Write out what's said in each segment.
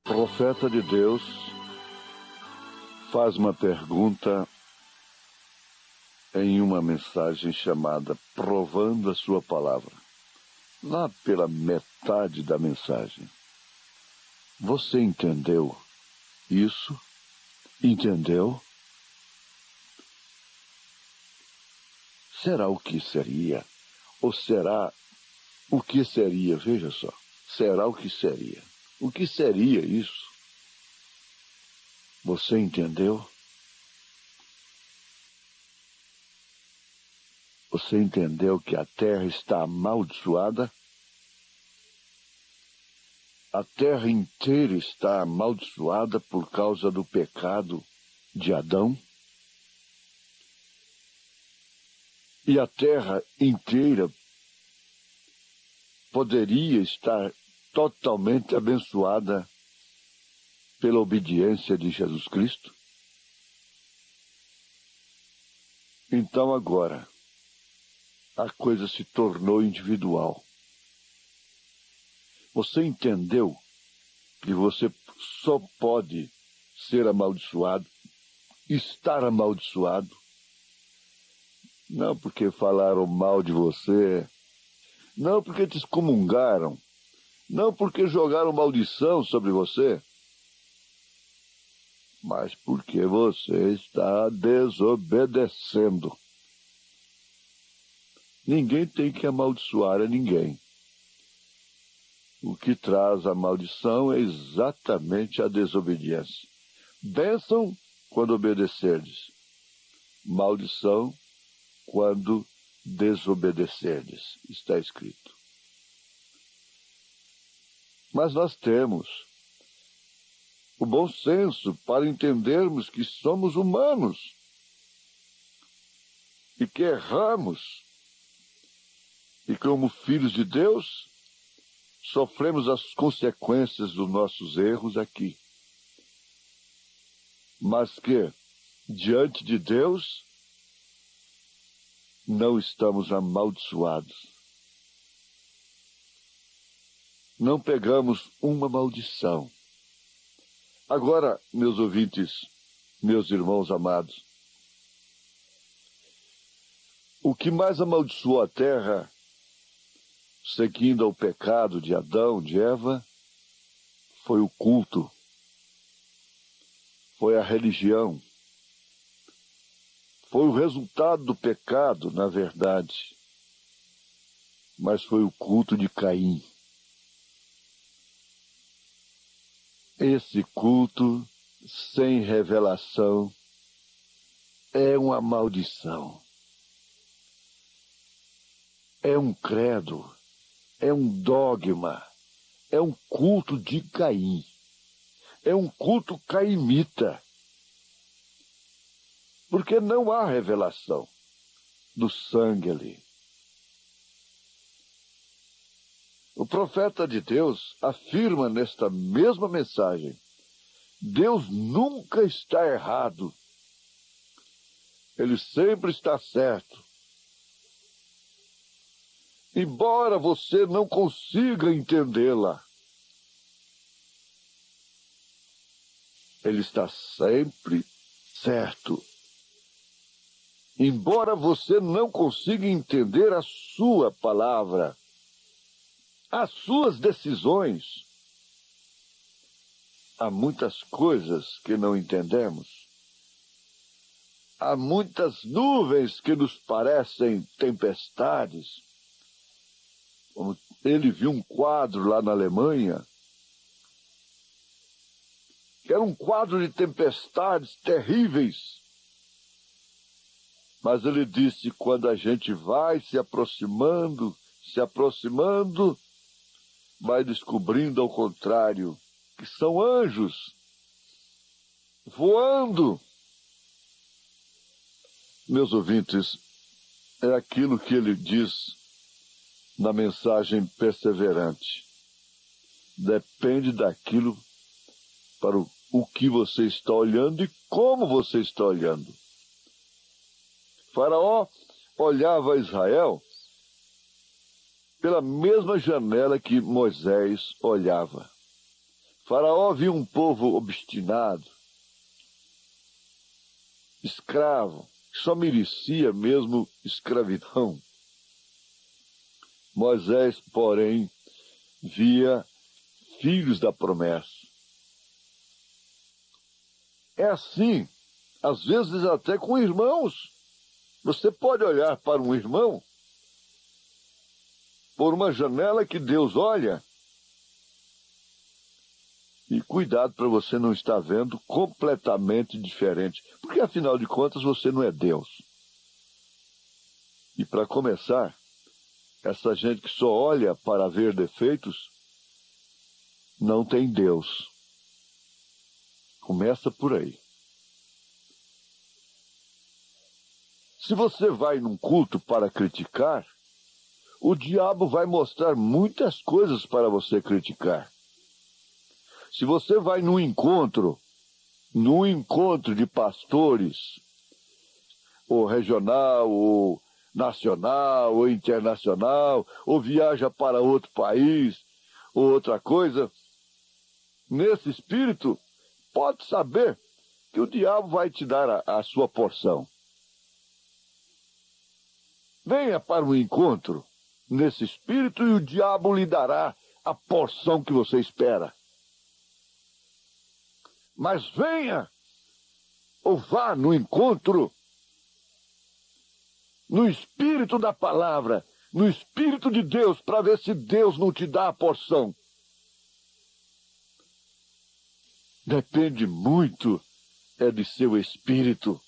profeta de Deus faz uma pergunta em uma mensagem chamada Provando a Sua Palavra. Lá pela metade da mensagem. Você entendeu isso? Entendeu? Será o que seria? Ou será o que seria? Veja só. Será o que seria? O que seria isso? Você entendeu? Você entendeu que a terra está amaldiçoada? A terra inteira está amaldiçoada por causa do pecado de Adão? E a terra inteira poderia estar totalmente abençoada pela obediência de Jesus Cristo? Então agora, a coisa se tornou individual. Você entendeu que você só pode ser amaldiçoado, estar amaldiçoado, não porque falaram mal de você, não porque te excomungaram, não porque jogaram maldição sobre você, mas porque você está desobedecendo. Ninguém tem que amaldiçoar a ninguém. O que traz a maldição é exatamente a desobediência. Bênção quando obedecerdes. Maldição quando desobedecerdes. Está escrito. Mas nós temos o bom senso para entendermos que somos humanos e que erramos. E como filhos de Deus, sofremos as consequências dos nossos erros aqui. Mas que, diante de Deus, não estamos amaldiçoados. Não pegamos uma maldição. Agora, meus ouvintes, meus irmãos amados, o que mais amaldiçoou a terra, seguindo ao pecado de Adão, de Eva, foi o culto, foi a religião, foi o resultado do pecado, na verdade, mas foi o culto de Caim. Esse culto, sem revelação, é uma maldição, é um credo, é um dogma, é um culto de Caim, é um culto caimita, porque não há revelação do sangue ali. O profeta de Deus afirma nesta mesma mensagem: Deus nunca está errado, Ele sempre está certo. Embora você não consiga entendê-la, Ele está sempre certo. Embora você não consiga entender a sua palavra, as suas decisões, há muitas coisas que não entendemos. Há muitas nuvens que nos parecem tempestades. Ele viu um quadro lá na Alemanha, que era um quadro de tempestades terríveis. Mas ele disse, quando a gente vai se aproximando, vai descobrindo ao contrário, que são anjos voando. Meus ouvintes, é aquilo que ele diz na mensagem perseverante. Depende daquilo para o que você está olhando e como você está olhando. Faraó olhava Israel pela mesma janela que Moisés olhava. Faraó viu um povo obstinado, escravo, que só merecia mesmo escravidão. Moisés, porém, via filhos da promessa. É assim, às vezes até com irmãos. Você pode olhar para um irmão por uma janela que Deus olha. E cuidado para você não estar vendo completamente diferente. Porque, afinal de contas, você não é Deus. E, para começar, essa gente que só olha para ver defeitos, não tem Deus. Começa por aí. Se você vai num culto para criticar, o diabo vai mostrar muitas coisas para você criticar. Se você vai num encontro de pastores, ou regional, ou nacional, ou internacional, ou viaja para outro país, ou outra coisa, nesse espírito, pode saber que o diabo vai te dar a sua porção. Venha para o encontro nesse espírito e o diabo lhe dará a porção que você espera. Mas venha ou vá no encontro no espírito da palavra, no espírito de Deus, para ver se Deus não te dá a porção. Depende muito de seu espírito.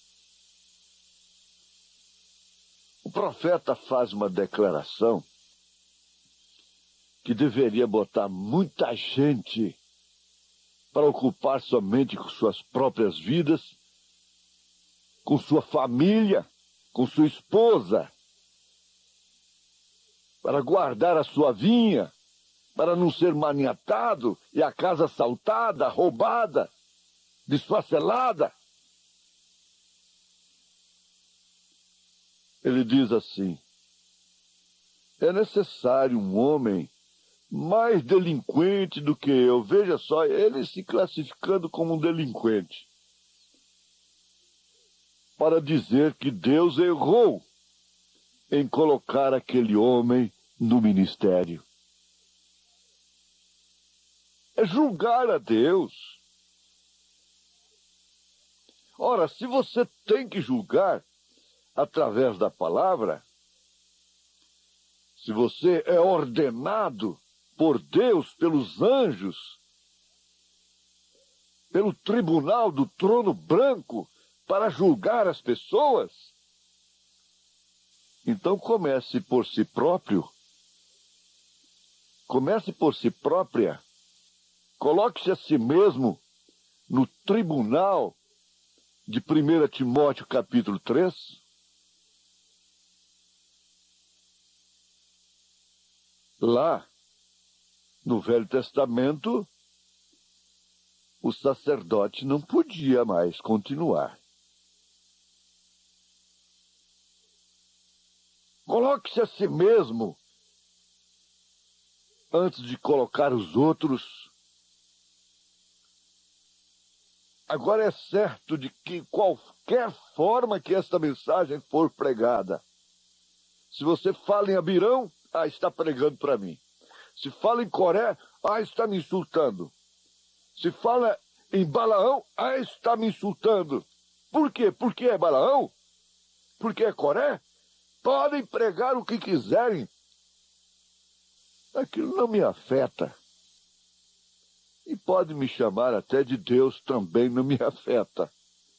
O profeta faz uma declaração que deveria botar muita gente para ocupar somente com suas próprias vidas, com sua família, com sua esposa, para guardar a sua vinha, para não ser maniatado e a casa assaltada, roubada, desfacelada. Ele diz assim: é necessário um homem mais delinquente do que eu. Veja só, ele se classificando como um delinquente, para dizer que Deus errou em colocar aquele homem no ministério. É julgar a Deus. Ora, se você tem que julgar através da palavra, se você é ordenado por Deus, pelos anjos, pelo tribunal do trono branco, para julgar as pessoas, então comece por si próprio, comece por si própria, coloque-se a si mesmo no tribunal de 1 Timóteo capítulo 3, lá, no Velho Testamento, o sacerdote não podia mais continuar. Coloque-se a si mesmo antes de colocar os outros. Agora é certo de que qualquer forma que esta mensagem for pregada, se você fala em Abirão, está pregando para mim. Se fala em Coré, está me insultando. Se fala em Balaão, está me insultando. Por quê? Porque é Balaão? Porque é Coré? Podem pregar o que quiserem. Aquilo não me afeta. E pode me chamar até de Deus, também não me afeta.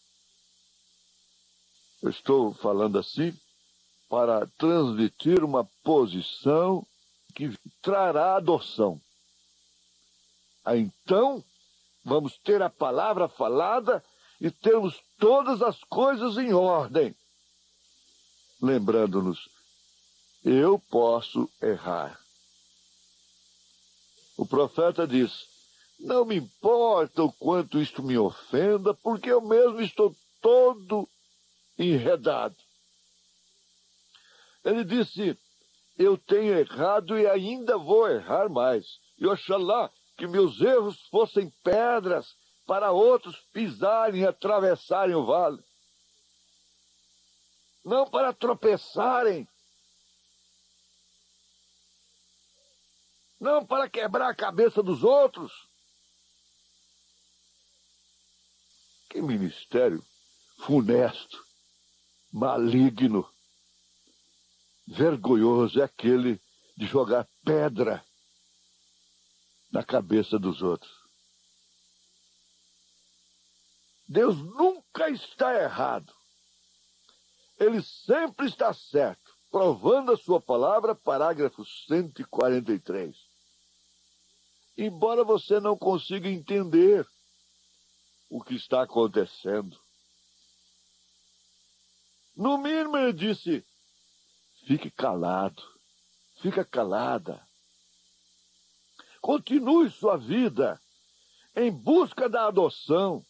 Eu estou falando assim para transmitir uma posição que trará adoção. Então, vamos ter a palavra falada e termos todas as coisas em ordem. Lembrando-nos, eu posso errar. O profeta diz: não me importa o quanto isto me ofenda, porque eu mesmo estou todo enredado. Ele disse: eu tenho errado e ainda vou errar mais. E oxalá que meus erros fossem pedras para outros pisarem e atravessarem o vale. Não para tropeçarem. Não para quebrar a cabeça dos outros. Que ministério funesto, maligno, vergonhoso é aquele de jogar pedra na cabeça dos outros. Deus nunca está errado. Ele sempre está certo, provando a sua palavra, parágrafo 143. Embora você não consiga entender o que está acontecendo. No mínimo ele disse, fique calado, fica calada. Continue sua vida em busca da adoção.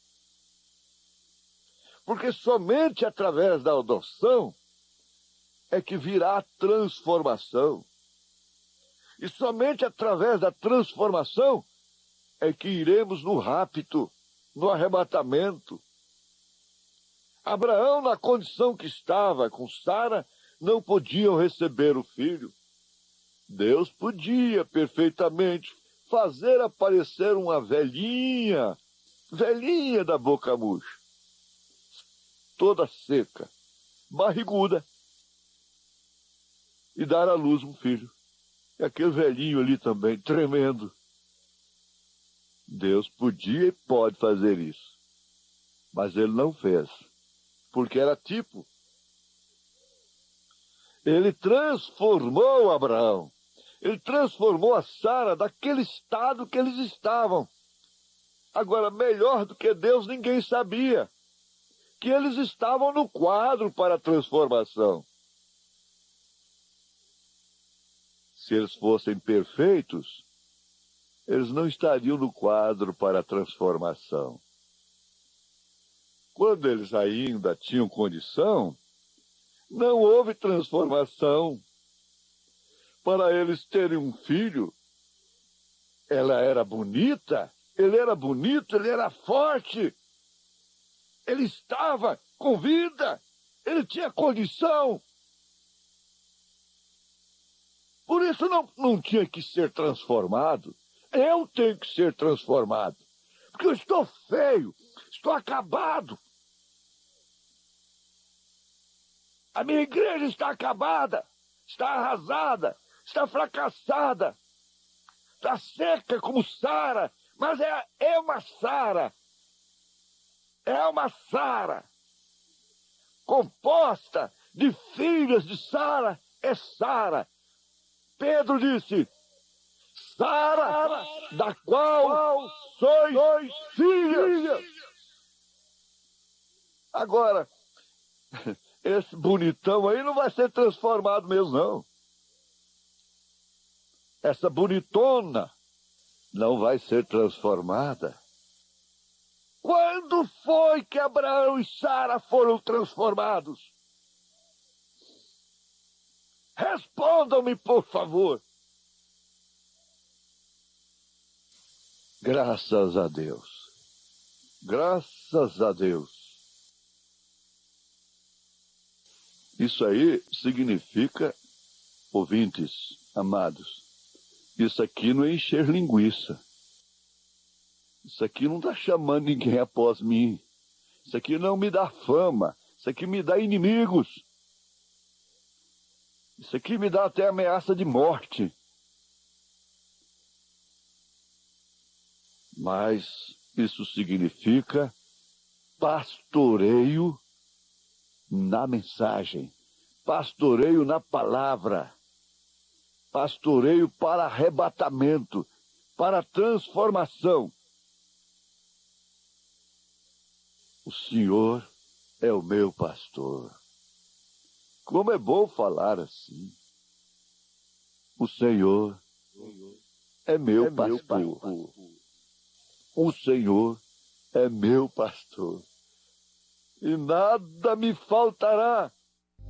Porque somente através da adoção é que virá a transformação. E somente através da transformação é que iremos no rapto, no arrebatamento. Abraão, na condição que estava com Sara, não podiam receber o filho. Deus podia perfeitamente fazer aparecer uma velhinha da boca murcha, toda seca, barriguda, e dar à luz um filho. E aquele velhinho ali também, tremendo. Deus podia e pode fazer isso, mas ele não fez, porque era tipo. Ele transformou Abraão, ele transformou a Sara daquele estado que eles estavam. Agora, melhor do que Deus, ninguém sabia que eles estavam no quadro para a transformação. Se eles fossem perfeitos, eles não estariam no quadro para a transformação. Quando eles ainda tinham condição, não houve transformação. Para eles terem um filho, ela era bonita, ele era bonito, ele era forte, ele estava com vida, ele tinha condição. Por isso não tinha que ser transformado. Eu tenho que ser transformado. Porque eu estou feio, estou acabado. A minha igreja está acabada, está arrasada, está fracassada, está seca como Sara, mas é uma Sara. É uma Sara composta de filhas de Sara, é Sara. Pedro disse, Sara, da qual sois filhas. Agora, esse bonitão aí não vai ser transformado mesmo, não. Essa bonitona não vai ser transformada. Quando foi que Abraão e Sara foram transformados? Respondam-me, por favor. Graças a Deus. Graças a Deus. Isso aí significa, ouvintes amados, isso aqui não é encher linguiça. Isso aqui não está chamando ninguém após mim. Isso aqui não me dá fama. Isso aqui me dá inimigos. Isso aqui me dá até ameaça de morte. Mas isso significa pastoreio na mensagem, pastoreio na palavra, pastoreio para arrebatamento, para transformação. O Senhor é o meu pastor. Como é bom falar assim. O Senhor é meu pastor. O Senhor é meu pastor. E nada me faltará.